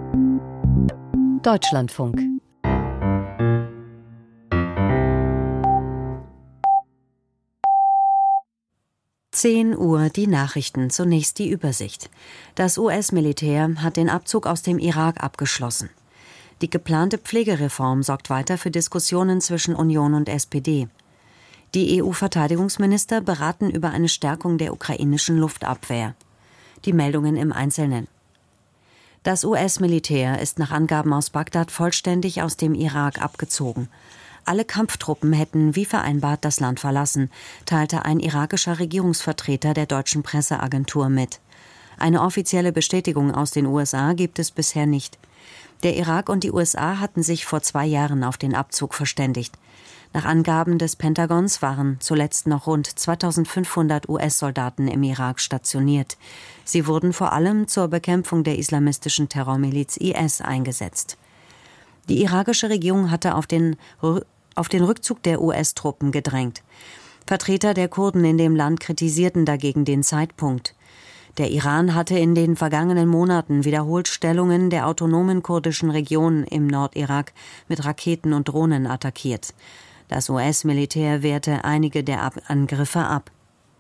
Deutschlandfunk. Uhr die Nachrichten, zunächst die Übersicht. Das US-Militär hat den Abzug aus dem Irak abgeschlossen. Die geplante Pflegereform sorgt weiter für Diskussionen zwischen Union und SPD. Die EU-Verteidigungsminister beraten über eine Stärkung der ukrainischen Luftabwehr. Die Meldungen im Einzelnen. Das US-Militär ist nach Angaben aus Bagdad vollständig aus dem Irak abgezogen. Alle Kampftruppen hätten wie vereinbart das Land verlassen, teilte ein irakischer Regierungsvertreter der deutschen Presseagentur mit. Eine offizielle Bestätigung aus den USA gibt es bisher nicht. Der Irak und die USA hatten sich vor 2 Jahren auf den Abzug verständigt. Nach Angaben des Pentagons waren zuletzt noch rund 2500 US-Soldaten im Irak stationiert. Sie wurden vor allem zur Bekämpfung der islamistischen Terrormiliz IS eingesetzt. Die irakische Regierung hatte auf den Rückzug der US-Truppen gedrängt. Vertreter der Kurden in dem Land kritisierten dagegen den Zeitpunkt. Der Iran hatte in den vergangenen Monaten wiederholt Stellungen der autonomen kurdischen Region im Nordirak mit Raketen und Drohnen attackiert. Das US-Militär wehrte einige der Angriffe ab.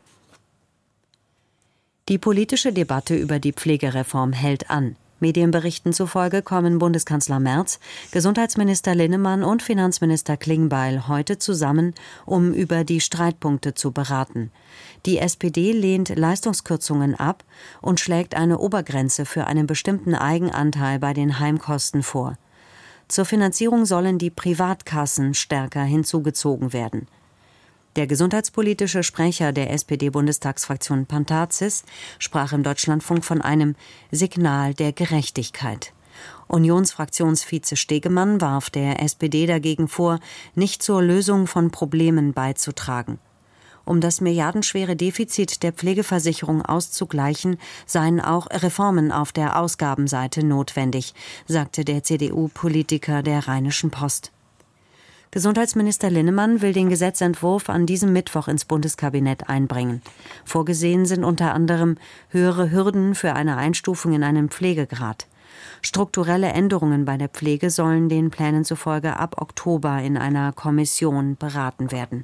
Die politische Debatte über die Pflegereform hält an. Medienberichten zufolge kommen Bundeskanzler Merz, Gesundheitsminister Linnemann und Finanzminister Klingbeil heute zusammen, um über die Streitpunkte zu beraten. Die SPD lehnt Leistungskürzungen ab und schlägt eine Obergrenze für einen bestimmten Eigenanteil bei den Heimkosten vor. Zur Finanzierung sollen die Privatkassen stärker hinzugezogen werden. Der gesundheitspolitische Sprecher der SPD-Bundestagsfraktion Pantazis sprach im Deutschlandfunk von einem Signal der Gerechtigkeit. Unionsfraktionsvize Stegemann warf der SPD dagegen vor, nicht zur Lösung von Problemen beizutragen. Um das milliardenschwere Defizit der Pflegeversicherung auszugleichen, seien auch Reformen auf der Ausgabenseite notwendig, sagte der CDU-Politiker der Rheinischen Post. Gesundheitsminister Linnemann will den Gesetzentwurf an diesem Mittwoch ins Bundeskabinett einbringen. Vorgesehen sind unter anderem höhere Hürden für eine Einstufung in einen Pflegegrad. Strukturelle Änderungen bei der Pflege sollen den Plänen zufolge ab Oktober in einer Kommission beraten werden.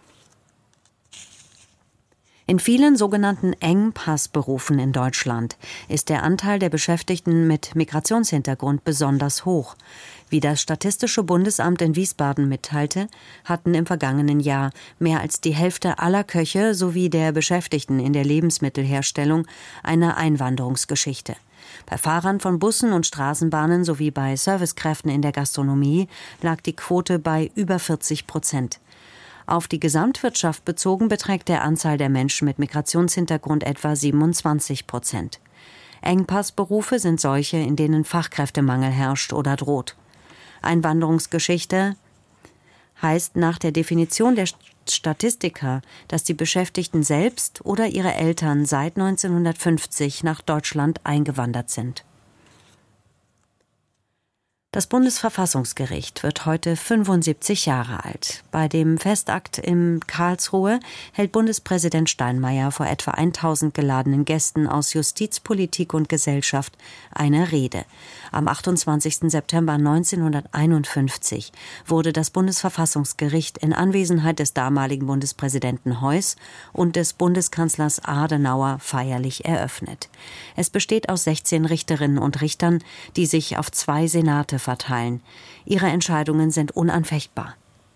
In vielen sogenannten Engpassberufen in Deutschland ist der Anteil der Beschäftigten mit Migrationshintergrund besonders hoch. Wie das Statistische Bundesamt in Wiesbaden mitteilte, hatten im vergangenen Jahr mehr als die Hälfte aller Köche sowie der Beschäftigten in der Lebensmittelherstellung eine Einwanderungsgeschichte. Bei Fahrern von Bussen und Straßenbahnen sowie bei Servicekräften in der Gastronomie lag die Quote bei über 40%. Auf die Gesamtwirtschaft bezogen beträgt der Anzahl der Menschen mit Migrationshintergrund etwa 27%. Engpassberufe sind solche, in denen Fachkräftemangel herrscht oder droht. Einwanderungsgeschichte heißt nach der Definition der Statistiker, dass die Beschäftigten selbst oder ihre Eltern seit 1950 nach Deutschland eingewandert sind. Das Bundesverfassungsgericht wird heute 75 Jahre alt. Bei dem Festakt in Karlsruhe hält Bundespräsident Steinmeier vor etwa 1000 geladenen Gästen aus Justiz, Politik und Gesellschaft eine Rede. Am 28. September 1951 wurde das Bundesverfassungsgericht in Anwesenheit des damaligen Bundespräsidenten Heuss und des Bundeskanzlers Adenauer feierlich eröffnet. Es besteht aus 16 Richterinnen und Richtern, die sich auf 2 Senate verteilen. Ihre Entscheidungen sind unanfechtbar.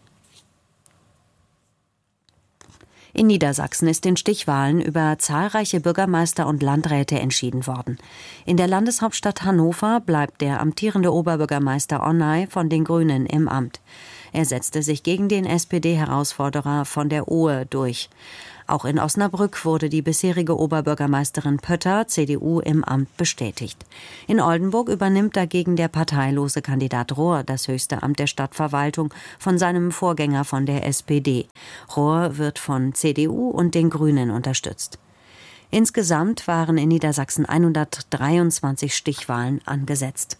In Niedersachsen ist in Stichwahlen über zahlreiche Bürgermeister und Landräte entschieden worden. In der Landeshauptstadt Hannover bleibt der amtierende Oberbürgermeister Onay von den Grünen im Amt. Er setzte sich gegen den SPD-Herausforderer von der Ohe durch. Auch in Osnabrück wurde die bisherige Oberbürgermeisterin Pötter, CDU, im Amt bestätigt. In Oldenburg übernimmt dagegen der parteilose Kandidat Rohr das höchste Amt der Stadtverwaltung von seinem Vorgänger von der SPD. Rohr wird von CDU und den Grünen unterstützt. Insgesamt waren in Niedersachsen 123 Stichwahlen angesetzt.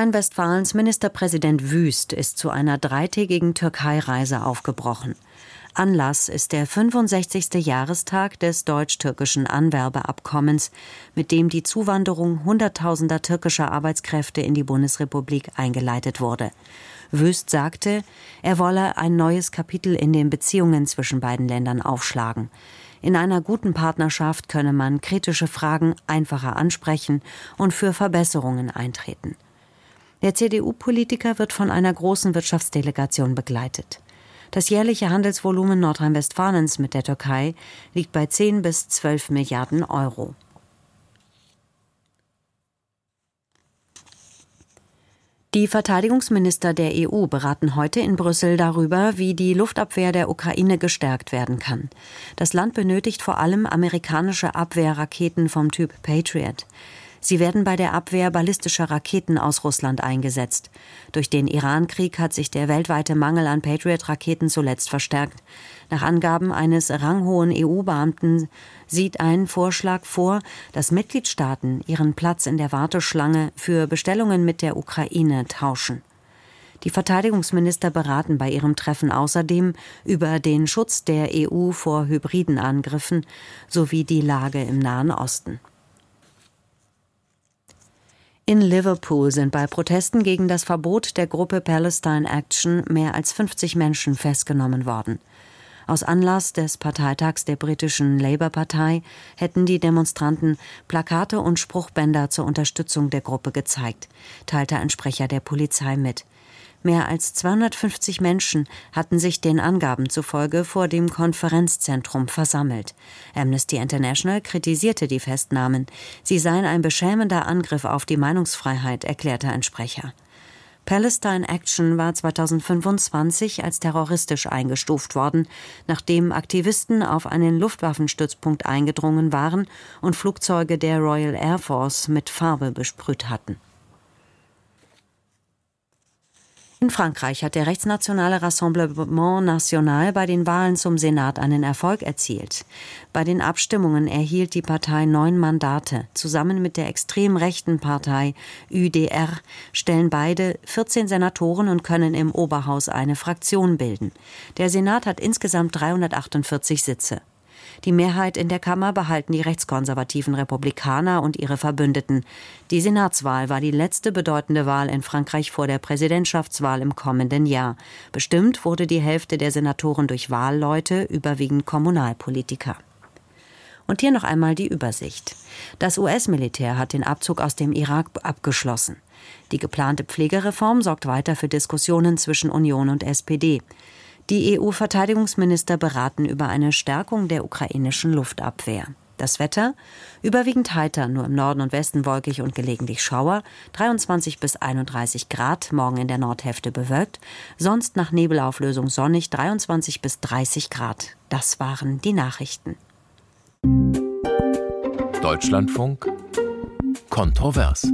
Nordrhein-Westfalens Ministerpräsident Wüst ist zu einer 3-tägigen Türkei-Reise aufgebrochen. Anlass ist der 65. Jahrestag des deutsch-türkischen Anwerbeabkommens, mit dem die Zuwanderung hunderttausender türkischer Arbeitskräfte in die Bundesrepublik eingeleitet wurde. Wüst sagte, er wolle ein neues Kapitel in den Beziehungen zwischen beiden Ländern aufschlagen. In einer guten Partnerschaft könne man kritische Fragen einfacher ansprechen und für Verbesserungen eintreten. Der CDU-Politiker wird von einer großen Wirtschaftsdelegation begleitet. Das jährliche Handelsvolumen Nordrhein-Westfalens mit der Türkei liegt bei 10 bis 12 Milliarden Euro. Die Verteidigungsminister der EU beraten heute in Brüssel darüber, wie die Luftabwehr der Ukraine gestärkt werden kann. Das Land benötigt vor allem amerikanische Abwehrraketen vom Typ Patriot. Sie werden bei der Abwehr ballistischer Raketen aus Russland eingesetzt. Durch den Iran-Krieg hat sich der weltweite Mangel an Patriot-Raketen zuletzt verstärkt. Nach Angaben eines ranghohen EU-Beamten sieht ein Vorschlag vor, dass Mitgliedstaaten ihren Platz in der Warteschlange für Bestellungen mit der Ukraine tauschen. Die Verteidigungsminister beraten bei ihrem Treffen außerdem über den Schutz der EU vor hybriden Angriffen sowie die Lage im Nahen Osten. In Liverpool sind bei Protesten gegen das Verbot der Gruppe Palestine Action mehr als 50 Menschen festgenommen worden. Aus Anlass des Parteitags der britischen Labour-Partei hätten die Demonstranten Plakate und Spruchbänder zur Unterstützung der Gruppe gezeigt, teilte ein Sprecher der Polizei mit. Mehr als 250 Menschen hatten sich den Angaben zufolge vor dem Konferenzzentrum versammelt. Amnesty International kritisierte die Festnahmen. Sie seien ein beschämender Angriff auf die Meinungsfreiheit, erklärte ein Sprecher. Palestine Action war 2025 als terroristisch eingestuft worden, nachdem Aktivisten auf einen Luftwaffenstützpunkt eingedrungen waren und Flugzeuge der Royal Air Force mit Farbe besprüht hatten. In Frankreich hat der rechtsnationale Rassemblement National bei den Wahlen zum Senat einen Erfolg erzielt. Bei den Abstimmungen erhielt die Partei 9 Mandate. Zusammen mit der extrem rechten Partei UDR stellen beide 14 Senatoren und können im Oberhaus eine Fraktion bilden. Der Senat hat insgesamt 348 Sitze. Die Mehrheit in der Kammer behalten die rechtskonservativen Republikaner und ihre Verbündeten. Die Senatswahl war die letzte bedeutende Wahl in Frankreich vor der Präsidentschaftswahl im kommenden Jahr. Bestimmt wurde die Hälfte der Senatoren durch Wahlleute, überwiegend Kommunalpolitiker. Und hier noch einmal die Übersicht. Das US-Militär hat den Abzug aus dem Irak abgeschlossen. Die geplante Pflegereform sorgt weiter für Diskussionen zwischen Union und SPD. Die EU-Verteidigungsminister beraten über eine Stärkung der ukrainischen Luftabwehr. Das Wetter? Überwiegend heiter, nur im Norden und Westen wolkig und gelegentlich Schauer, 23 bis 31 Grad, morgen in der Nordhälfte bewölkt, sonst nach Nebelauflösung sonnig, 23 bis 30 Grad. Das waren die Nachrichten. Deutschlandfunk kontrovers.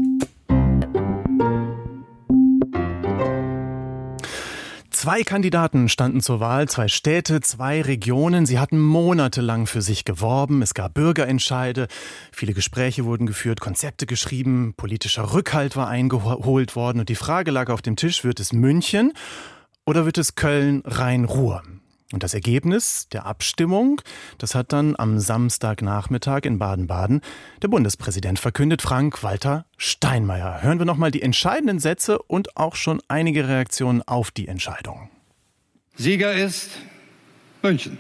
Zwei Kandidaten standen zur Wahl, 2 Städte, 2 Regionen. Sie hatten monatelang für sich geworben. Es gab Bürgerentscheide, viele Gespräche wurden geführt, Konzepte geschrieben, politischer Rückhalt war eingeholt worden. Und die Frage lag auf dem Tisch, wird es München oder wird es Köln, Rhein-Ruhr? Und das Ergebnis der Abstimmung, das hat dann am Samstagnachmittag in Baden-Baden der Bundespräsident verkündet, Frank-Walter Steinmeier. Hören wir nochmal die entscheidenden Sätze und auch schon einige Reaktionen auf die Entscheidung. Sieger ist München.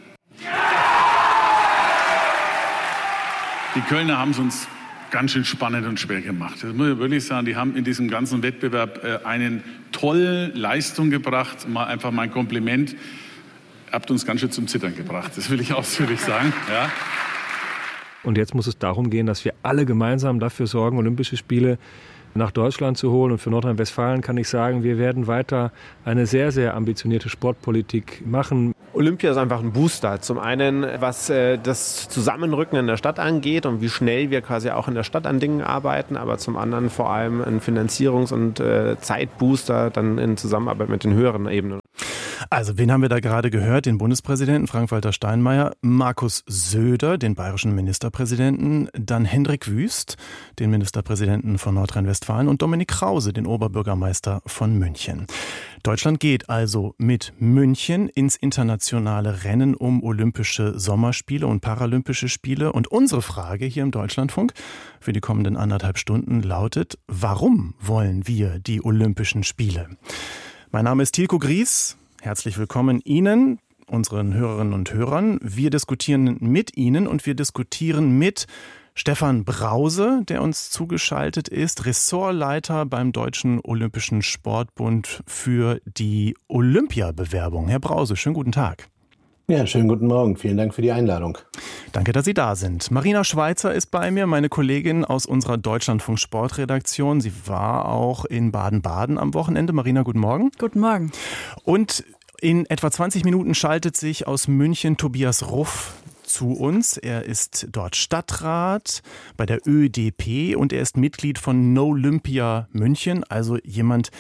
Die Kölner haben es uns ganz schön spannend und schwer gemacht. Das muss ich wirklich sagen. Die haben in diesem ganzen Wettbewerb eine tolle Leistung gebracht. Mal einfach mein Kompliment. Habt uns ganz schön zum Zittern gebracht, das will ich ausführlich sagen. Ja. Und jetzt muss es darum gehen, dass wir alle gemeinsam dafür sorgen, Olympische Spiele nach Deutschland zu holen. Und für Nordrhein-Westfalen kann ich sagen, wir werden weiter eine sehr, sehr ambitionierte Sportpolitik machen. Olympia ist einfach ein Booster. Zum einen, was das Zusammenrücken in der Stadt angeht und wie schnell wir quasi auch in der Stadt an Dingen arbeiten, aber zum anderen vor allem ein Finanzierungs- und Zeitbooster dann in Zusammenarbeit mit den höheren Ebenen. Also, wen haben wir da gerade gehört? Den Bundespräsidenten Frank-Walter Steinmeier, Markus Söder, den bayerischen Ministerpräsidenten, dann Hendrik Wüst, den Ministerpräsidenten von Nordrhein-Westfalen und Dominik Krause, den Oberbürgermeister von München. Deutschland geht also mit München ins internationale Rennen um Olympische Sommerspiele und Paralympische Spiele. Und unsere Frage hier im Deutschlandfunk für die kommenden 1,5 Stunden lautet: Warum wollen wir die Olympischen Spiele? Mein Name ist Tilko Gries. Herzlich willkommen Ihnen, unseren Hörerinnen und Hörern. Wir diskutieren mit Ihnen und wir diskutieren mit Stefan Brause, der uns zugeschaltet ist, Ressortleiter beim Deutschen Olympischen Sportbund für die Olympiabewerbung. Herr Brause, schönen guten Tag. Ja, schönen guten Morgen. Vielen Dank für die Einladung. Danke, dass Sie da sind. Marina Schweizer ist bei mir, meine Kollegin aus unserer Deutschlandfunk-Sportredaktion. Sie war auch in Baden-Baden am Wochenende. Marina, guten Morgen. Guten Morgen. Und in etwa 20 Minuten schaltet sich aus München Tobias Ruff zu uns. Er ist dort Stadtrat bei der ÖDP und er ist Mitglied von Nolympia München, also jemand,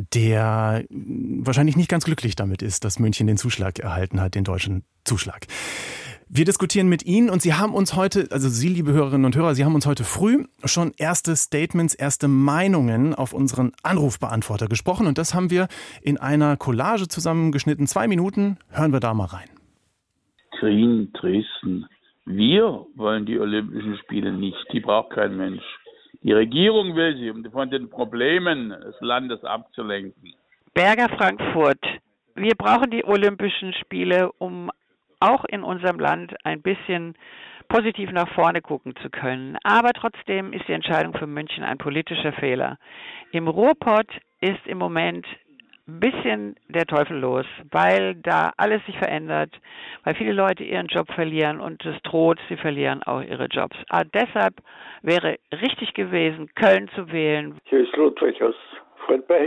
der wahrscheinlich nicht ganz glücklich damit ist, dass München den Zuschlag erhalten hat, den deutschen Zuschlag. Wir diskutieren mit Ihnen und Sie haben uns heute, also Sie, liebe Hörerinnen und Hörer, Sie haben uns heute früh schon erste Statements, erste Meinungen auf unseren Anrufbeantworter gesprochen und das haben wir in einer Collage zusammengeschnitten. 2 Minuten, hören wir da mal rein. Green Dresden. Wir wollen die Olympischen Spiele nicht. Die braucht kein Mensch. Die Regierung will sie, um von den Problemen des Landes abzulenken. Berger Frankfurt. Wir brauchen die Olympischen Spiele, um auch in unserem Land ein bisschen positiv nach vorne gucken zu können. Aber trotzdem ist die Entscheidung für München ein politischer Fehler. Im Ruhrpott ist im Moment ein bisschen der Teufel los, weil da alles sich verändert, weil viele Leute ihren Job verlieren und es droht, sie verlieren auch ihre Jobs. Aber deshalb wäre richtig gewesen, Köln zu wählen. Hier ist Ludwig aus Friedberg.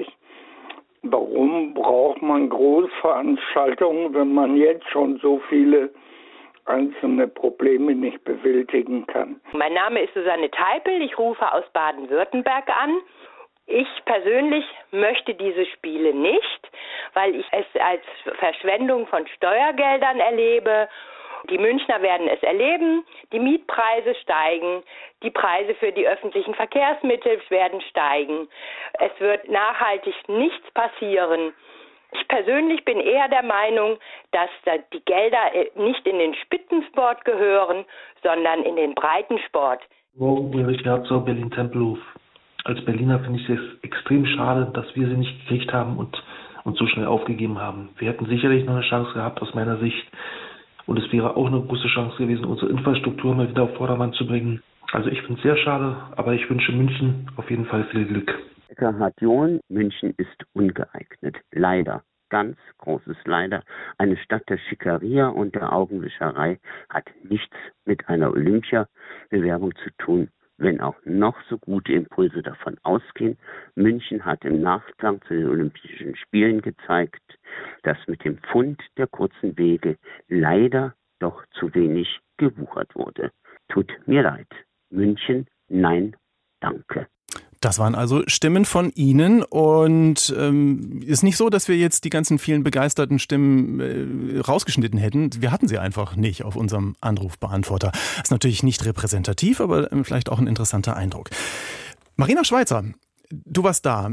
Warum braucht man Großveranstaltungen, wenn man jetzt schon so viele einzelne Probleme nicht bewältigen kann? Mein Name ist Susanne Teipel, ich rufe aus Baden-Württemberg an. Ich persönlich möchte diese Spiele nicht, weil ich es als Verschwendung von Steuergeldern erlebe. Die Münchner werden es erleben, die Mietpreise steigen, die Preise für die öffentlichen Verkehrsmittel werden steigen. Es wird nachhaltig nichts passieren. Ich persönlich bin eher der Meinung, dass die Gelder nicht in den Spitzensport gehören, sondern in den Breitensport. Ulrich Herzog, Berlin-Tempelhof. Als Berliner finde ich es extrem schade, dass wir sie nicht gekriegt haben und uns so schnell aufgegeben haben. Wir hätten sicherlich noch eine Chance gehabt aus meiner Sicht. Und es wäre auch eine große Chance gewesen, unsere Infrastruktur mal wieder auf Vordermann zu bringen. Also ich finde es sehr schade, aber ich wünsche München auf jeden Fall viel Glück. Eckhard John, München ist ungeeignet. Leider. Ganz großes Leider. Eine Stadt der Schickeria und der Augenwischerei hat nichts mit einer Olympiabewerbung zu tun. Wenn auch noch so gute Impulse davon ausgehen. München hat im Nachgang zu den Olympischen Spielen gezeigt, dass mit dem Pfund der kurzen Wege leider doch zu wenig gewuchert wurde. Tut mir leid. München, nein, danke. Das waren also Stimmen von Ihnen und ist nicht so, dass wir jetzt die ganzen vielen begeisterten Stimmen rausgeschnitten hätten. Wir hatten sie einfach nicht auf unserem Anrufbeantworter. Das ist natürlich nicht repräsentativ, aber vielleicht auch ein interessanter Eindruck. Marina Schweizer, du warst da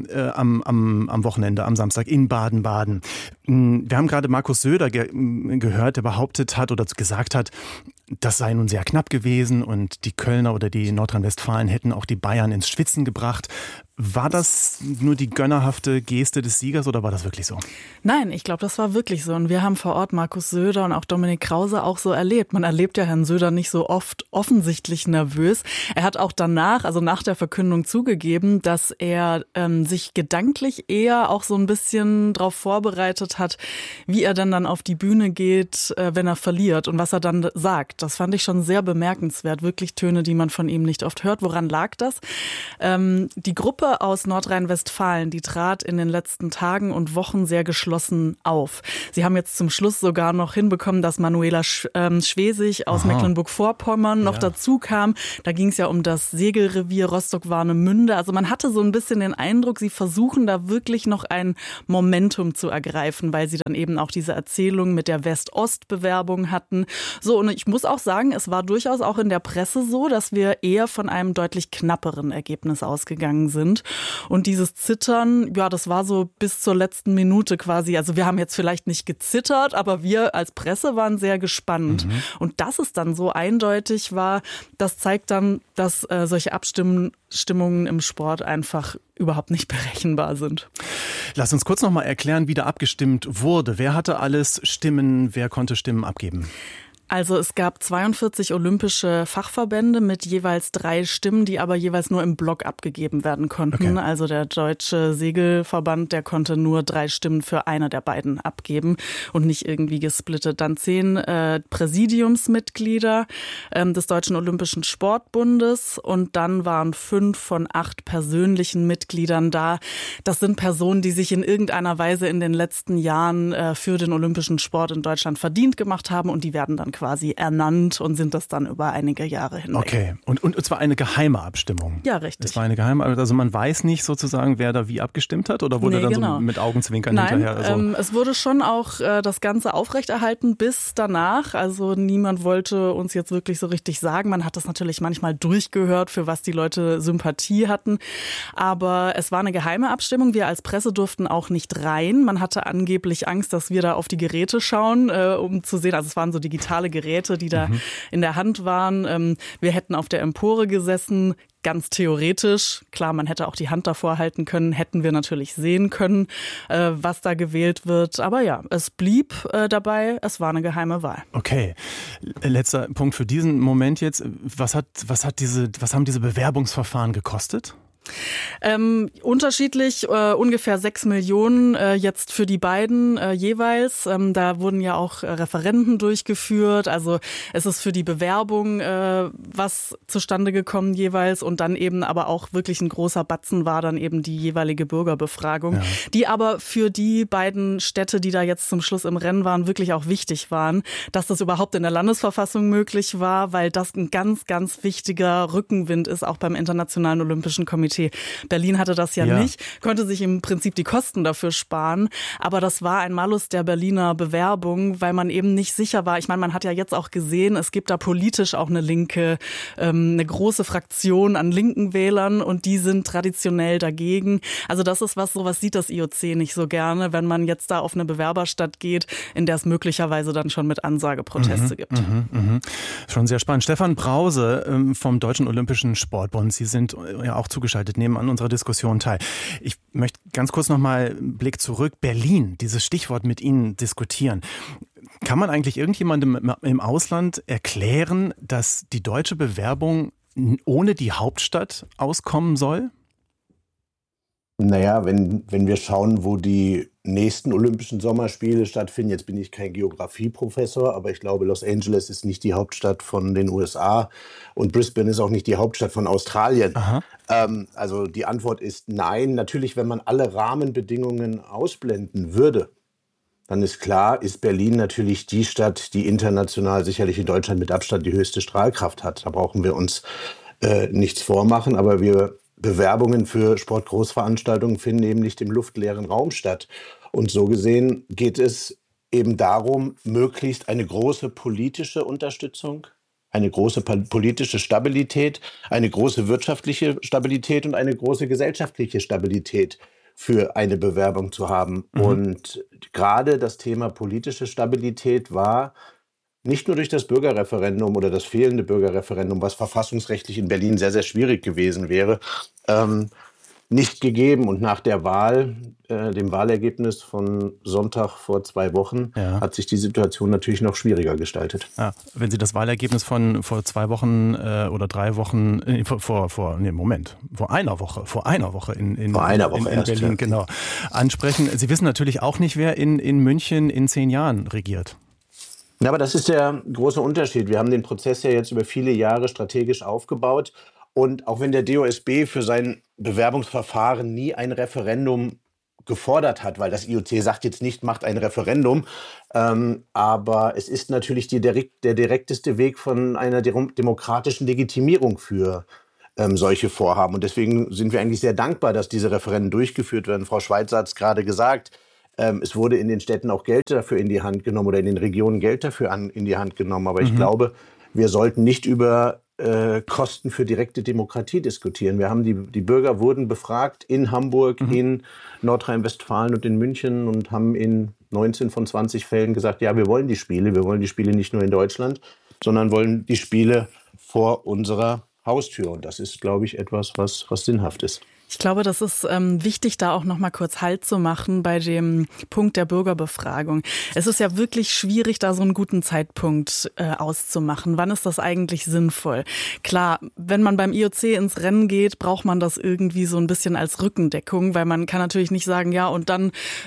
am Wochenende, am Samstag in Baden-Baden. Wir haben gerade Markus Söder gehört, der behauptet hat oder gesagt hat, das sei nun sehr knapp gewesen und die Kölner oder die Nordrhein-Westfalen hätten auch die Bayern ins Schwitzen gebracht. War das nur die gönnerhafte Geste des Siegers oder war das wirklich so? Nein, ich glaube, das war wirklich so. Und wir haben vor Ort Markus Söder und auch Dominik Krause auch so erlebt. Man erlebt ja Herrn Söder nicht so oft offensichtlich nervös. Er hat auch danach, also nach der Verkündung zugegeben, dass er sich gedanklich eher auch so ein bisschen darauf vorbereitet hat, wie er dann auf die Bühne geht, wenn er verliert und was er dann sagt. Das fand ich schon sehr bemerkenswert. Wirklich Töne, die man von ihm nicht oft hört. Woran lag das? Die Gruppe aus Nordrhein-Westfalen, die trat in den letzten Tagen und Wochen sehr geschlossen auf. Sie haben jetzt zum Schluss sogar noch hinbekommen, dass Manuela Schwesig aus Mecklenburg-Vorpommern noch dazu kam. Da ging es ja um das Segelrevier Rostock-Warnemünde. Also man hatte so ein bisschen den Eindruck, sie versuchen da wirklich noch ein Momentum zu ergreifen, weil sie dann eben auch diese Erzählung mit der West-Ost-Bewerbung hatten. So, und ich muss auch sagen, es war durchaus auch in der Presse so, dass wir eher von einem deutlich knapperen Ergebnis ausgegangen sind. Und dieses Zittern, ja, das war so bis zur letzten Minute quasi. Also wir haben jetzt vielleicht nicht gezittert, aber wir als Presse waren sehr gespannt. Und dass es dann so eindeutig war, das zeigt dann, dass solche Abstimmungen im Sport einfach überhaupt nicht berechenbar sind. Lass uns kurz noch mal erklären, wie da abgestimmt wurde. Wer hatte alles Stimmen, wer konnte Stimmen abgeben? Also es gab 42 olympische Fachverbände mit jeweils 3 Stimmen, die aber jeweils nur im Block abgegeben werden konnten. Okay. Also der Deutsche Segelverband, der konnte nur 3 Stimmen für eine der beiden abgeben und nicht irgendwie gesplittet. Dann 10 Präsidiumsmitglieder des Deutschen Olympischen Sportbundes und dann waren 5 von 8 persönlichen Mitgliedern da. Das sind Personen, die sich in irgendeiner Weise in den letzten Jahren für den olympischen Sport in Deutschland verdient gemacht haben und die werden dann quasi ernannt und sind das dann über einige Jahre hinweg. Okay, und es war eine geheime Abstimmung? Ja, richtig. Es war eine geheime, also man weiß nicht sozusagen, wer da wie abgestimmt hat oder wurde dann so mit Augenzwinkern hinterher? Nein, es wurde schon auch das Ganze aufrechterhalten bis danach. Also niemand wollte uns jetzt wirklich so richtig sagen. Man hat das natürlich manchmal durchgehört, für was die Leute Sympathie hatten. Aber es war eine geheime Abstimmung. Wir als Presse durften auch nicht rein. Man hatte angeblich Angst, dass wir da auf die Geräte schauen, um zu sehen. Also es waren so digitale Geräte, die da in der Hand waren. Wir hätten auf der Empore gesessen, ganz theoretisch. Klar, man hätte auch die Hand davor halten können, hätten wir natürlich sehen können, was da gewählt wird. Aber ja, es blieb dabei, es war eine geheime Wahl. Okay, letzter Punkt für diesen Moment jetzt. Was haben diese Bewerbungsverfahren gekostet? Unterschiedlich, ungefähr 6 Millionen jetzt für die beiden jeweils. Da wurden ja auch Referenden durchgeführt. Also es ist für die Bewerbung was zustande gekommen jeweils und dann eben aber auch wirklich ein großer Batzen war dann eben die jeweilige Bürgerbefragung, die aber für die beiden Städte, die da jetzt zum Schluss im Rennen waren, wirklich auch wichtig waren, dass das überhaupt in der Landesverfassung möglich war, weil das ein ganz, ganz wichtiger Rückenwind ist, auch beim Internationalen Olympischen Komitee. Berlin hatte das ja nicht, konnte sich im Prinzip die Kosten dafür sparen, aber das war ein Malus der Berliner Bewerbung, weil man eben nicht sicher war. Ich meine, man hat ja jetzt auch gesehen, es gibt da politisch auch eine große Fraktion an linken Wählern und die sind traditionell dagegen. Also das ist sowas sieht das IOC nicht so gerne, wenn man jetzt da auf eine Bewerberstadt geht, in der es möglicherweise dann schon mit Ansage Proteste gibt. Schon sehr spannend. Stefan Brause vom Deutschen Olympischen Sportbund, Sie sind ja auch zugeschaltet, nehmen an unserer Diskussion teil. Ich möchte ganz kurz nochmal einen Blick zurück. Berlin, dieses Stichwort mit Ihnen diskutieren. Kann man eigentlich irgendjemandem im Ausland erklären, dass die deutsche Bewerbung ohne die Hauptstadt auskommen soll? Naja, wenn wir schauen, wo die nächsten Olympischen Sommerspiele stattfinden, jetzt bin ich kein Geografieprofessor, aber ich glaube, Los Angeles ist nicht die Hauptstadt von den USA und Brisbane ist auch nicht die Hauptstadt von Australien. Also die Antwort ist nein. Natürlich, wenn man alle Rahmenbedingungen ausblenden würde, dann ist klar, ist Berlin natürlich die Stadt, die international sicherlich in Deutschland mit Abstand die höchste Strahlkraft hat. Da brauchen wir uns nichts vormachen, aber Bewerbungen für Sportgroßveranstaltungen finden eben nicht im luftleeren Raum statt. Und so gesehen geht es eben darum, möglichst eine große politische Unterstützung, eine große politische Stabilität, eine große wirtschaftliche Stabilität und eine große gesellschaftliche Stabilität für eine Bewerbung zu haben. Und gerade das Thema politische Stabilität war nicht nur durch das Bürgerreferendum oder das fehlende Bürgerreferendum, was verfassungsrechtlich in Berlin sehr, sehr schwierig gewesen wäre, nicht gegeben. Und nach der Wahl, dem Wahlergebnis von Sonntag vor 2 Wochen, hat sich die Situation natürlich noch schwieriger gestaltet. Ja, wenn Sie das Wahlergebnis von vor 2 Wochen oder 3 Wochen, vor einer Woche in Berlin, genau, ansprechen. Sie wissen natürlich auch nicht, wer in München in 10 Jahren regiert. Ja, aber das ist der große Unterschied. Wir haben den Prozess ja jetzt über viele Jahre strategisch aufgebaut. Und auch wenn der DOSB für sein Bewerbungsverfahren nie ein Referendum gefordert hat, weil das IOC sagt jetzt nicht, macht ein Referendum, aber es ist natürlich der direkteste Weg von einer demokratischen Legitimierung für solche Vorhaben. Und deswegen sind wir eigentlich sehr dankbar, dass diese Referenden durchgeführt werden. Frau Schweitzer hat es gerade gesagt, es wurde in den Städten auch Geld dafür in die Hand genommen oder in den Regionen Geld dafür in die Hand genommen. Aber ich glaube, wir sollten nicht über Kosten für direkte Demokratie diskutieren. Wir haben die Bürger wurden befragt in Hamburg, in Nordrhein-Westfalen und in München und haben in 19 von 20 Fällen gesagt, ja, wir wollen die Spiele. Wir wollen die Spiele nicht nur in Deutschland, sondern wollen die Spiele vor unserer Haustür. Und das ist, glaube ich, etwas, was sinnhaft ist. Ich glaube, das ist wichtig, da auch noch mal kurz Halt zu machen bei dem Punkt der Bürgerbefragung. Es ist ja wirklich schwierig, da so einen guten Zeitpunkt auszumachen. Wann ist das eigentlich sinnvoll? Klar, wenn man beim IOC ins Rennen geht, braucht man das irgendwie so ein bisschen als Rückendeckung, weil man kann natürlich nicht sagen, ja, und dann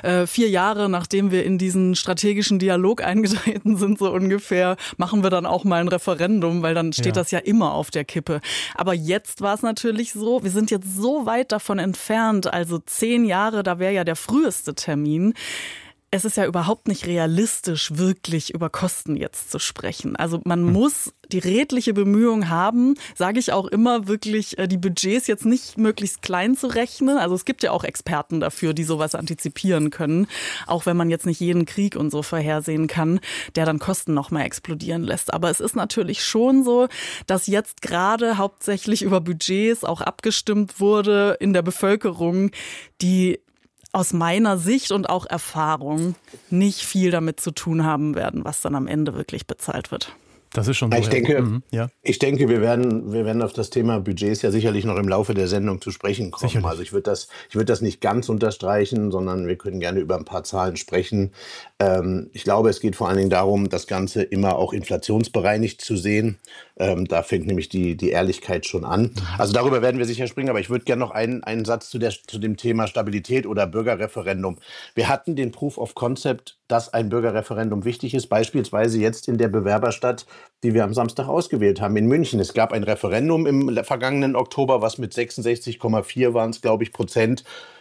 4 Jahre, nachdem wir in diesen strategischen Dialog eingetreten sind, so ungefähr, machen wir dann auch mal ein Referendum, weil dann steht das ja immer auf der Kippe. Aber jetzt war es natürlich so, wir sind jetzt so weit davon entfernt, also 10 Jahre, da wäre ja der früheste Termin. Es ist ja überhaupt nicht realistisch, wirklich über Kosten jetzt zu sprechen. Also man muss die redliche Bemühung haben, sage ich auch immer, wirklich die Budgets jetzt nicht möglichst klein zu rechnen. Also es gibt ja auch Experten dafür, die sowas antizipieren können, auch wenn man jetzt nicht jeden Krieg und so vorhersehen kann, der dann Kosten nochmal explodieren lässt. Aber es ist natürlich schon so, dass jetzt gerade hauptsächlich über Budgets auch abgestimmt wurde in der Bevölkerung, die aus meiner Sicht und auch Erfahrung nicht viel damit zu tun haben werden, was dann am Ende wirklich bezahlt wird. Das ist schon so. Ich denke, wir werden auf das Thema Budgets ja sicherlich noch im Laufe der Sendung zu sprechen kommen. Sicherlich. Also ich würde das nicht ganz unterstreichen, sondern wir können gerne über ein paar Zahlen sprechen. Ich glaube, es geht vor allen Dingen darum, das Ganze immer auch inflationsbereinigt zu sehen. Da fängt nämlich die Ehrlichkeit schon an. Also darüber werden wir sicher sprechen, aber ich würde gerne noch einen Satz zu dem Thema Stabilität oder Bürgerreferendum. Wir hatten den Proof of Concept, dass ein Bürgerreferendum wichtig ist, beispielsweise jetzt in der Bewerberstadt, die wir am Samstag ausgewählt haben, in München. Es gab ein Referendum im vergangenen Oktober, was mit 66,4 waren es, glaube ich, Prozent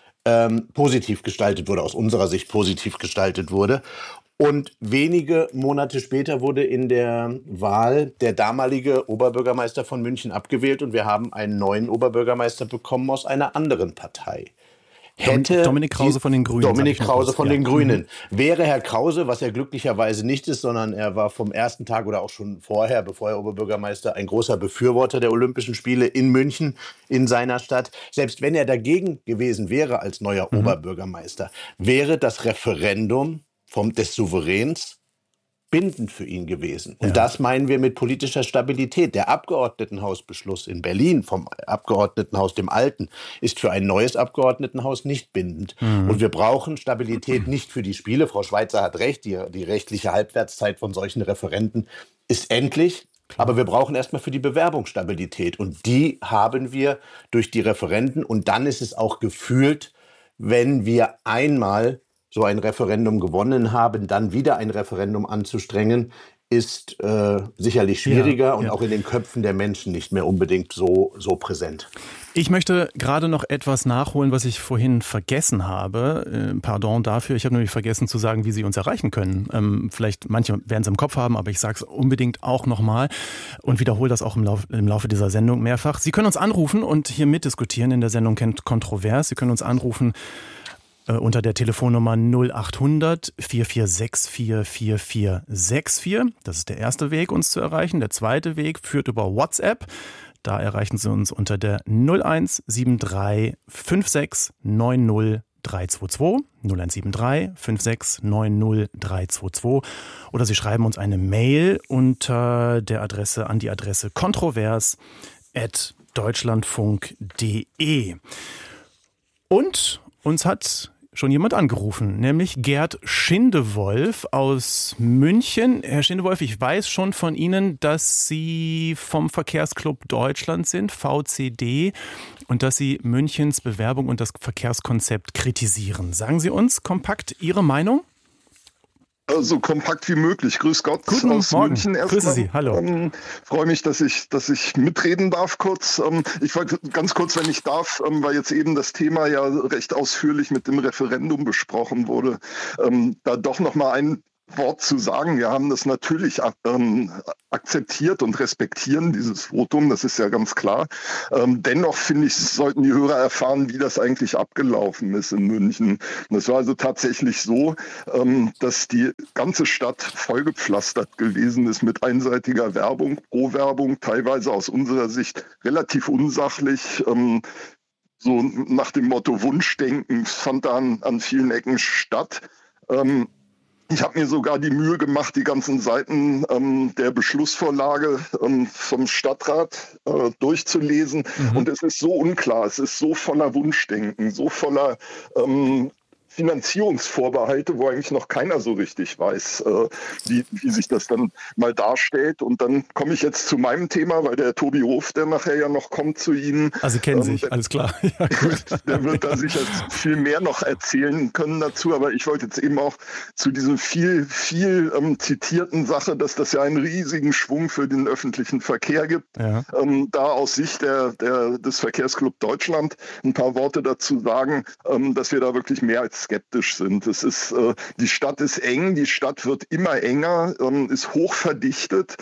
positiv gestaltet wurde, aus unserer Sicht positiv gestaltet wurde. Und wenige Monate später wurde in der Wahl der damalige Oberbürgermeister von München abgewählt und wir haben einen neuen Oberbürgermeister bekommen aus einer anderen Partei. Dominik Krause von den Grünen. Dominik Krause von den Grünen. Wäre Herr Krause, was er glücklicherweise nicht ist, sondern er war vom ersten Tag oder auch schon vorher, bevor er Oberbürgermeister, ein großer Befürworter der Olympischen Spiele in München, in seiner Stadt. Selbst wenn er dagegen gewesen wäre als neuer Oberbürgermeister, wäre das Referendum des Souveräns bindend für ihn gewesen. Und das meinen wir mit politischer Stabilität. Der Abgeordnetenhausbeschluss in Berlin vom Abgeordnetenhaus, dem Alten, ist für ein neues Abgeordnetenhaus nicht bindend. Und wir brauchen Stabilität nicht für die Spiele. Frau Schweitzer hat recht, die rechtliche Halbwertszeit von solchen Referenden ist endlich. Aber wir brauchen erstmal für die Bewerbung Stabilität. Und die haben wir durch die Referenden. Und dann ist es auch gefühlt, wenn wir einmal so ein Referendum gewonnen haben, dann wieder ein Referendum anzustrengen, ist sicherlich schwieriger und auch in den Köpfen der Menschen nicht mehr unbedingt so präsent. Ich möchte gerade noch etwas nachholen, was ich vorhin vergessen habe. Pardon dafür. Ich habe nämlich vergessen zu sagen, wie Sie uns erreichen können. Vielleicht manche werden es im Kopf haben, aber ich sage es unbedingt auch nochmal und wiederhole das auch im Laufe dieser Sendung mehrfach. Sie können uns anrufen und hier mitdiskutieren in der Sendung Kontrovers. Sie können uns anrufen unter der Telefonnummer 0800 446 4464. Das ist der erste Weg, uns zu erreichen. Der zweite Weg führt über WhatsApp. Da erreichen Sie uns unter der 0173 56 90 322. 0173 56 90 322. Oder Sie schreiben uns eine Mail unter der Adresse an die Adresse kontrovers@deutschlandfunk.de. Und uns hat schon jemand angerufen, nämlich Gerd Schindewolf aus München. Herr Schindewolf, ich weiß schon von Ihnen, dass Sie vom Verkehrsclub Deutschland sind, VCD, und dass Sie Münchens Bewerbung und das Verkehrskonzept kritisieren. Sagen Sie uns kompakt Ihre Meinung? so kompakt wie möglich. Grüß Gott Guten aus Morgen. München erstmal. Grüße Sie, hallo. Freue mich, dass ich mitreden darf kurz. Ich wollte ganz kurz, wenn ich darf, weil jetzt eben das Thema ja recht ausführlich mit dem Referendum besprochen wurde, da doch noch mal ein Wort zu sagen. Wir haben das natürlich akzeptiert und respektieren dieses Votum, das ist ja ganz klar. Dennoch finde ich, sollten die Hörer erfahren, wie das eigentlich abgelaufen ist in München. Das war also tatsächlich so, dass die ganze Stadt vollgepflastert gewesen ist mit einseitiger Werbung, Pro-Werbung, teilweise aus unserer Sicht relativ unsachlich. So nach dem Motto Wunschdenken fand da an vielen Ecken statt. Ich habe mir sogar die Mühe gemacht, die ganzen Seiten der Beschlussvorlage vom Stadtrat durchzulesen. Und es ist so unklar, es ist so voller Wunschdenken, so voller Finanzierungsvorbehalte, wo eigentlich noch keiner so richtig weiß, wie sich das dann mal darstellt. Und dann komme ich jetzt zu meinem Thema, weil der Tobi Hof, der nachher ja noch kommt zu Ihnen. Also kennen sich, alles klar. Ja, gut. Der wird da sicher viel mehr noch erzählen können dazu. Aber ich wollte jetzt eben auch zu diesem viel zitierten Sache, dass das ja einen riesigen Schwung für den öffentlichen Verkehr gibt. Ja. Da aus Sicht des Verkehrsclub Deutschland ein paar Worte dazu sagen, dass wir da wirklich mehr als skeptisch sind. Die Stadt ist eng, die Stadt wird immer enger, ist hoch verdichtet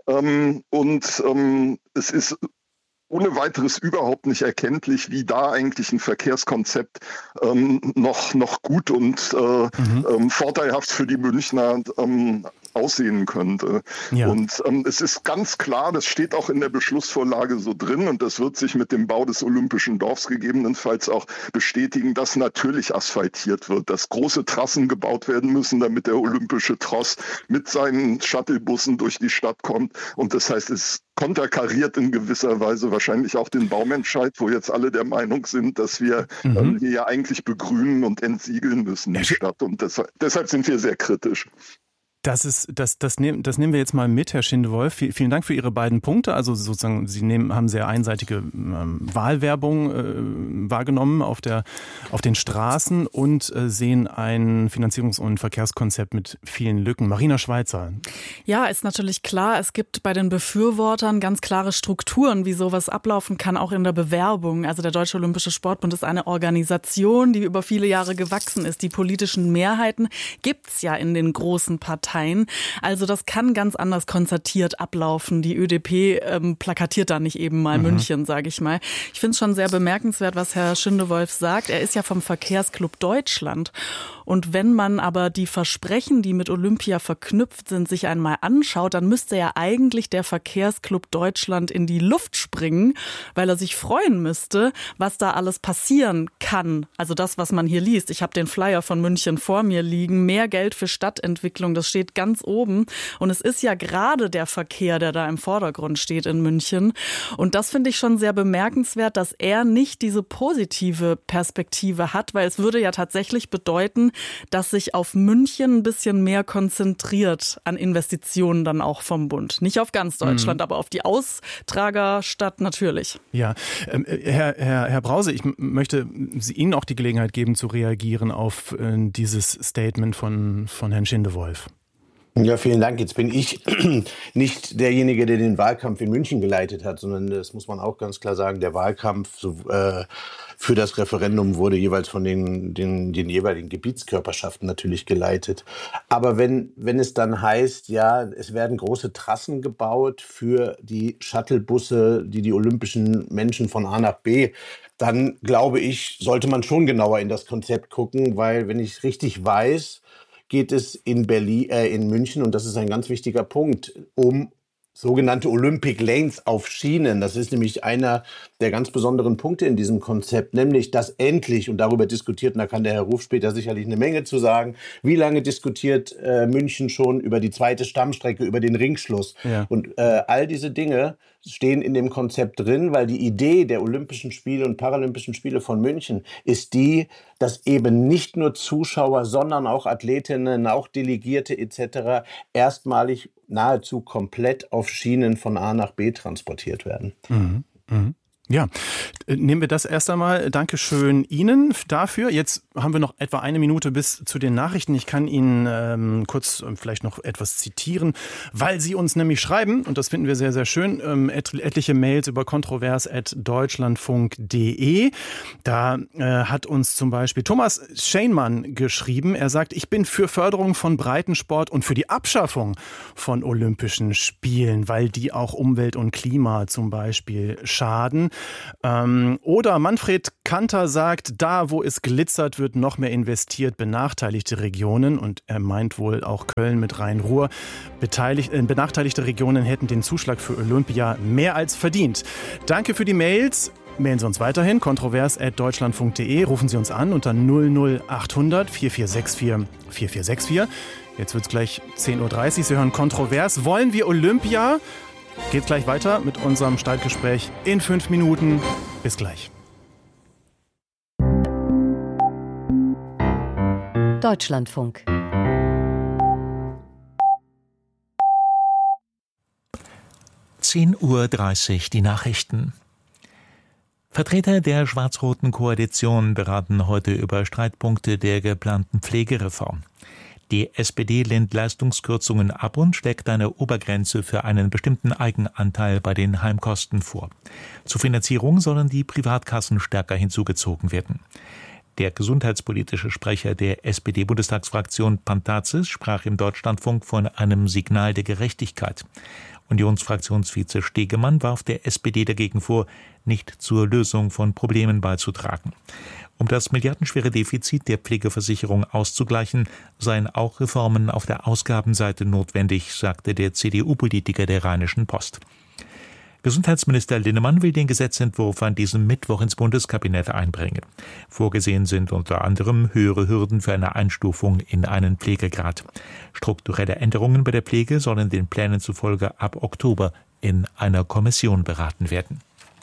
und es ist ohne weiteres überhaupt nicht erkenntlich, wie da eigentlich ein Verkehrskonzept noch gut und vorteilhaft für die Münchner aussehen könnte. Ja. Und es ist ganz klar, das steht auch in der Beschlussvorlage so drin und das wird sich mit dem Bau des Olympischen Dorfs gegebenenfalls auch bestätigen, dass natürlich asphaltiert wird, dass große Trassen gebaut werden müssen, damit der olympische Tross mit seinen Shuttlebussen durch die Stadt kommt. Und das heißt, es konterkariert in gewisser Weise wahrscheinlich auch den Baumentscheid, wo jetzt alle der Meinung sind, dass wir hier ja eigentlich begrünen und entsiegeln müssen, die Stadt. Und deshalb sind wir sehr kritisch. Das nehmen wir jetzt mal mit, Herr Schindewolf. Vielen Dank für Ihre beiden Punkte. Also sozusagen, Sie haben sehr einseitige Wahlwerbung wahrgenommen auf den Straßen und sehen ein Finanzierungs- und Verkehrskonzept mit vielen Lücken. Marina Schweizer. Ja, ist natürlich klar, es gibt bei den Befürwortern ganz klare Strukturen, wie sowas ablaufen kann, auch in der Bewerbung. Also der Deutsche Olympische Sportbund ist eine Organisation, die über viele Jahre gewachsen ist. Die politischen Mehrheiten gibt's ja in den großen Parteien. Also das kann ganz anders konzertiert ablaufen. Die ÖDP plakatiert da nicht eben mal München, sage ich mal. Ich finde es schon sehr bemerkenswert, was Herr Schindewolf sagt. Er ist ja vom Verkehrsclub Deutschland. Und wenn man aber die Versprechen, die mit Olympia verknüpft sind, sich einmal anschaut, dann müsste ja eigentlich der Verkehrsclub Deutschland in die Luft springen, weil er sich freuen müsste, was da alles passieren kann. Also das, was man hier liest. Ich habe den Flyer von München vor mir liegen. Mehr Geld für Stadtentwicklung, das steht ganz oben. Und es ist ja gerade der Verkehr, der da im Vordergrund steht in München. Und das finde ich schon sehr bemerkenswert, dass er nicht diese positive Perspektive hat, weil es würde ja tatsächlich bedeuten, dass sich auf München ein bisschen mehr konzentriert an Investitionen dann auch vom Bund. Nicht auf ganz Deutschland, aber auf die Austragerstadt natürlich. Ja, Herr Brause, ich möchte Ihnen auch die Gelegenheit geben, zu reagieren auf dieses Statement von Herrn Schindewolf. Ja, vielen Dank. Jetzt bin ich nicht derjenige, der den Wahlkampf in München geleitet hat, sondern das muss man auch ganz klar sagen, der Wahlkampf für das Referendum wurde jeweils von den jeweiligen Gebietskörperschaften natürlich geleitet. Aber wenn es dann heißt, ja, es werden große Trassen gebaut für die Shuttlebusse, die olympischen Menschen von A nach B, dann glaube ich, sollte man schon genauer in das Konzept gucken, weil wenn ich richtig weiß, geht es in München, und das ist ein ganz wichtiger Punkt, um sogenannte Olympic Lanes auf Schienen. Das ist nämlich einer der ganz besonderen Punkte in diesem Konzept, nämlich dass endlich, und darüber diskutiert, und da kann der Herr Ruf später sicherlich eine Menge zu sagen, wie lange diskutiert München schon über die zweite Stammstrecke, über den Ringschluss. Ja. Und all diese Dinge stehen in dem Konzept drin, weil die Idee der Olympischen Spiele und Paralympischen Spiele von München ist die, dass eben nicht nur Zuschauer, sondern auch Athletinnen, auch Delegierte etc. erstmalig nahezu komplett auf Schienen von A nach B transportiert werden. Mhm. Mhm. Ja, nehmen wir das erst einmal. Dankeschön Ihnen dafür. Jetzt haben wir noch etwa eine Minute bis zu den Nachrichten. Ich kann Ihnen kurz vielleicht noch etwas zitieren, weil Sie uns nämlich schreiben, und das finden wir sehr, sehr schön, etliche Mails über kontrovers@deutschlandfunk.de. Da hat uns zum Beispiel Thomas Scheinmann geschrieben. Er sagt, ich bin für Förderung von Breitensport und für die Abschaffung von Olympischen Spielen, weil die auch Umwelt und Klima zum Beispiel schaden. Oder Manfred Kanter sagt, da wo es glitzert, wird noch mehr investiert, benachteiligte Regionen, und er meint wohl auch Köln mit Rhein-Ruhr, benachteiligte Regionen hätten den Zuschlag für Olympia mehr als verdient. Danke für die Mails. Mailen Sie uns weiterhin, kontrovers@deutschlandfunk.de. Rufen Sie uns an unter 00800 4464 4464. Jetzt wird es gleich 10.30 Uhr. Sie hören Kontrovers. Wollen wir Olympia? Geht gleich weiter mit unserem Streitgespräch in 5 Minuten. Bis gleich. Deutschlandfunk. (10:30 Uhr) die Nachrichten. Vertreter der schwarz-roten Koalition beraten heute über Streitpunkte der geplanten Pflegereform. Die SPD lehnt Leistungskürzungen ab und schlägt eine Obergrenze für einen bestimmten Eigenanteil bei den Heimkosten vor. Zur Finanzierung sollen die Privatkassen stärker hinzugezogen werden. Der gesundheitspolitische Sprecher der SPD-Bundestagsfraktion Pantazis sprach im Deutschlandfunk von einem Signal der Gerechtigkeit. Unionsfraktionsvize Stegemann warf der SPD dagegen vor, nicht zur Lösung von Problemen beizutragen. Um das milliardenschwere Defizit der Pflegeversicherung auszugleichen, seien auch Reformen auf der Ausgabenseite notwendig, sagte der CDU-Politiker der Rheinischen Post. Gesundheitsminister Linnemann will den Gesetzentwurf an diesem Mittwoch ins Bundeskabinett einbringen. Vorgesehen sind unter anderem höhere Hürden für eine Einstufung in einen Pflegegrad. Strukturelle Änderungen bei der Pflege sollen den Plänen zufolge ab Oktober in einer Kommission beraten werden.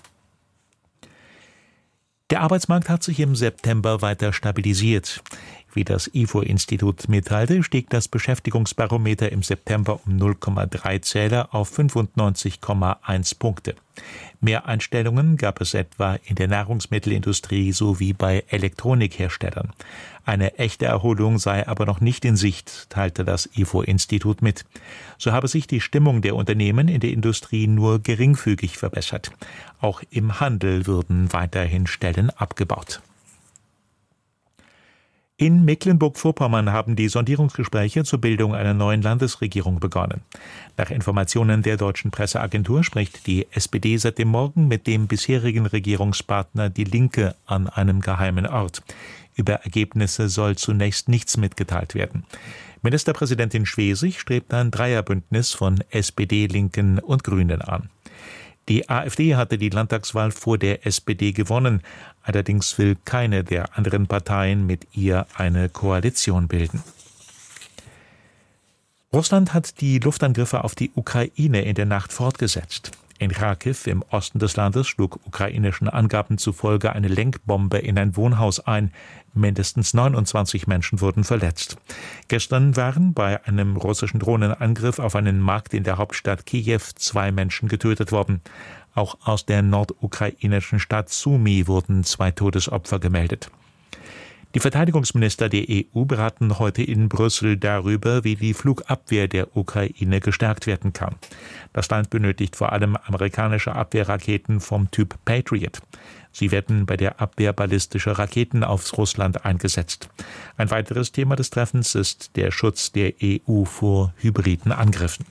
Der Arbeitsmarkt hat sich im September weiter stabilisiert. Wie das IFO-Institut mitteilte, stieg das Beschäftigungsbarometer im September um 0,3 Zähler auf 95,1 Punkte. Mehr Einstellungen gab es etwa in der Nahrungsmittelindustrie sowie bei Elektronikherstellern. Eine echte Erholung sei aber noch nicht in Sicht, teilte das IFO-Institut mit. So habe sich die Stimmung der Unternehmen in der Industrie nur geringfügig verbessert. Auch im Handel würden weiterhin Stellen abgebaut. In Mecklenburg-Vorpommern haben die Sondierungsgespräche zur Bildung einer neuen Landesregierung begonnen. Nach Informationen der deutschen Presseagentur spricht die SPD seit dem Morgen mit dem bisherigen Regierungspartner Die Linke an einem geheimen Ort. Über Ergebnisse soll zunächst nichts mitgeteilt werden. Ministerpräsidentin Schwesig strebt ein Dreierbündnis von SPD, Linken und Grünen an. Die AfD hatte die Landtagswahl vor der SPD gewonnen. Allerdings will keine der anderen Parteien mit ihr eine Koalition bilden. Russland hat die Luftangriffe auf die Ukraine in der Nacht fortgesetzt. In Kharkiv im Osten des Landes schlug ukrainischen Angaben zufolge eine Lenkbombe in ein Wohnhaus ein. Mindestens 29 Menschen wurden verletzt. Gestern waren bei einem russischen Drohnenangriff auf einen Markt in der Hauptstadt Kiew 2 Menschen getötet worden. Auch aus der nordukrainischen Stadt Sumy wurden 2 Todesopfer gemeldet. Die Verteidigungsminister der EU beraten heute in Brüssel darüber, wie die Flugabwehr der Ukraine gestärkt werden kann. Das Land benötigt vor allem amerikanische Abwehrraketen vom Typ Patriot. Sie werden bei der Abwehr ballistischer Raketen auf Russland eingesetzt. Ein weiteres Thema des Treffens ist der Schutz der EU vor hybriden Angriffen.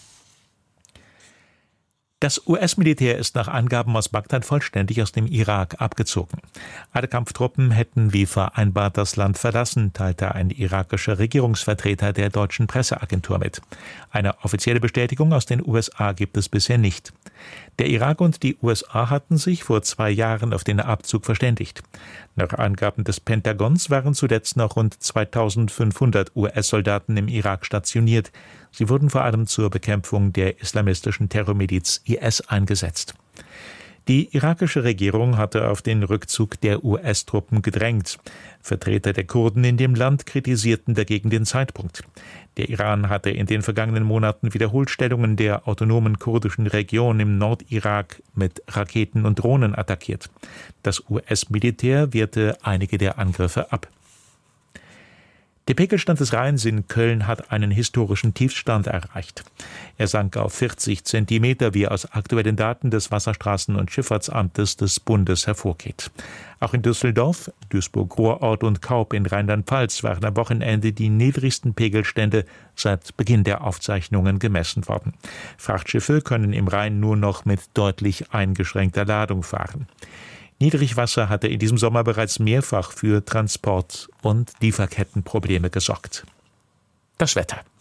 Das US-Militär ist nach Angaben aus Bagdad vollständig aus dem Irak abgezogen. Alle Kampftruppen hätten wie vereinbart das Land verlassen, teilte ein irakischer Regierungsvertreter der deutschen Presseagentur mit. Eine offizielle Bestätigung aus den USA gibt es bisher nicht. Der Irak und die USA hatten sich vor 2 Jahren auf den Abzug verständigt. Nach Angaben des Pentagons waren zuletzt noch rund 2500 US-Soldaten im Irak stationiert. Sie wurden vor allem zur Bekämpfung der islamistischen Terrormiliz IS eingesetzt. Die irakische Regierung hatte auf den Rückzug der US-Truppen gedrängt. Vertreter der Kurden in dem Land kritisierten dagegen den Zeitpunkt. Der Iran hatte in den vergangenen Monaten wiederholt Stellungen der autonomen kurdischen Region im Nordirak mit Raketen und Drohnen attackiert. Das US-Militär wehrte einige der Angriffe ab. Der Pegelstand des Rheins in Köln hat einen historischen Tiefstand erreicht. Er sank auf 40 Zentimeter, wie aus aktuellen Daten des Wasserstraßen- und Schifffahrtsamtes des Bundes hervorgeht. Auch in Düsseldorf, Duisburg-Ruhrort und Kaub in Rheinland-Pfalz waren am Wochenende die niedrigsten Pegelstände seit Beginn der Aufzeichnungen gemessen worden. Frachtschiffe können im Rhein nur noch mit deutlich eingeschränkter Ladung fahren. Niedrigwasser hatte in diesem Sommer bereits mehrfach für Transport- und Lieferkettenprobleme gesorgt. Das Wetter.